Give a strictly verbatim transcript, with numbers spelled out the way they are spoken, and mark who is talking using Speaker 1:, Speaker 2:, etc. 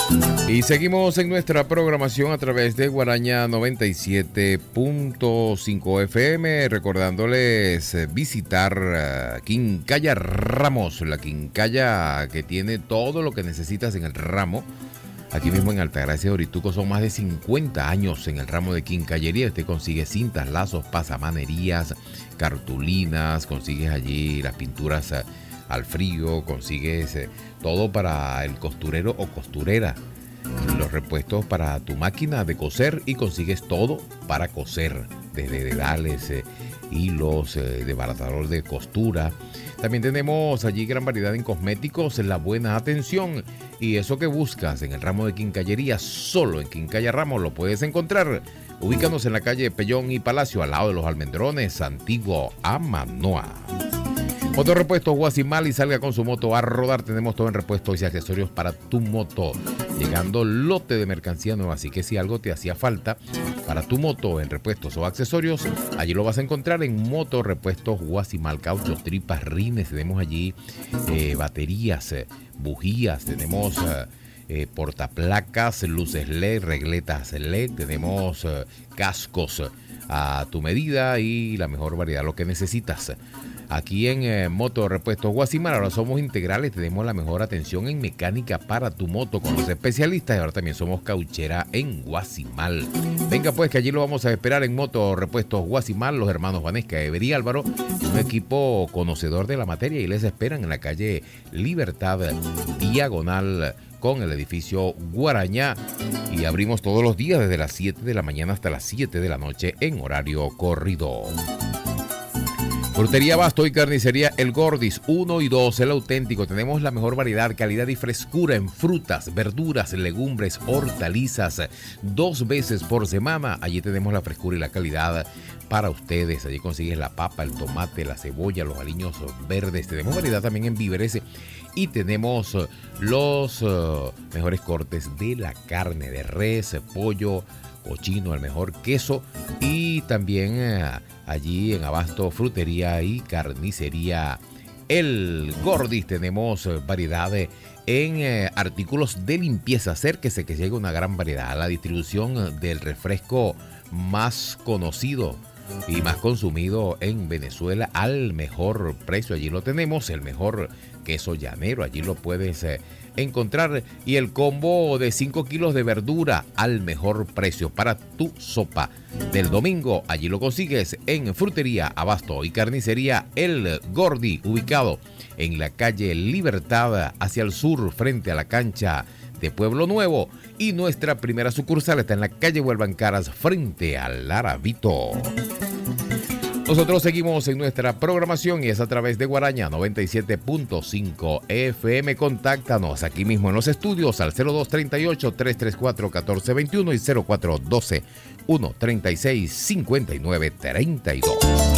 Speaker 1: Y seguimos en nuestra programación a través de Guaraña noventa y siete punto cinco F M, recordándoles visitar uh, Quincalla Ramos, la quincalla que tiene todo lo que necesitas en el ramo. Aquí mismo en Altagracia de Orituco son más de cincuenta años en el ramo de quincallería. Usted consigue cintas, lazos, pasamanerías, cartulinas, consigues allí las pinturas uh, al frío, consigues uh, todo para el costurero o costurera. Los repuestos para tu máquina de coser y consigues todo para coser, desde dedales, eh, hilos, eh, desbaratador de costura. También tenemos allí gran variedad en cosméticos, la buena atención y eso que buscas en el ramo de quincallería, solo en Quincalla Ramos lo puedes encontrar. Ubícanos en la calle Pellón y Palacio, al lado de los Almendrones, antiguo Amanoa. Motorrepuestos Guasimal y salga con su moto a rodar. Tenemos todo en repuestos y accesorios para tu moto. Llegando lote de mercancía nueva, así que si algo te hacía falta para tu moto en repuestos o accesorios, allí lo vas a encontrar en Motorrepuestos Guasimal. Cauchos, tripas, rines, tenemos allí eh, baterías, eh, bujías, tenemos eh, eh, portaplacas, luces L E D, regletas L E D, tenemos eh, cascos eh, a tu medida y la mejor variedad, lo que necesitas. Aquí en eh, Motorrepuestos Guasimal ahora somos integrales, tenemos la mejor atención en mecánica para tu moto con los especialistas y ahora también somos cauchera en Guasimal. Venga pues que allí lo vamos a esperar en Motorrepuestos Guasimal, los hermanos Vanesca, Ever y Álvaro, un equipo conocedor de la materia y les esperan en la calle Libertad, diagonal con el edificio Guaraña y abrimos todos los días desde las siete de la mañana hasta las siete de la noche en horario corrido. Frutería Abasto y Carnicería El Gordis uno y dos, el auténtico. Tenemos la mejor variedad, calidad y frescura en frutas, verduras, legumbres, hortalizas. Dos veces por semana. Allí tenemos la frescura y la calidad para ustedes. Allí consigues la papa, el tomate, la cebolla, los aliños verdes. Tenemos variedad también en víveres. Y tenemos los uh, mejores cortes de la carne de res, pollo, cochino, el mejor queso y también eh, allí en Abasto, frutería y carnicería El Gordis tenemos eh, variedad de, en eh, artículos de limpieza. Acérquese que llega una gran variedad. La distribución del refresco más conocido y más consumido en Venezuela al mejor precio. Allí lo tenemos, el mejor queso llanero, allí lo puedes eh, encontrar y el combo de cinco kilos de verdura al mejor precio para tu sopa del domingo. Allí lo consigues en Frutería Abasto y Carnicería El Gordi, ubicado en la calle Libertad hacia el sur frente a la cancha de Pueblo Nuevo y nuestra primera sucursal está en la calle Huelvancaras frente al Arabito. Nosotros seguimos en nuestra programación y es a través de Guaraña noventa y siete punto cinco F M. Contáctanos aquí mismo en los estudios al cero dos treinta y ocho, trescientos treinta y cuatro, catorce veintiuno y cero cuatro doce, ciento treinta y seis, cincuenta y nueve treinta y dos.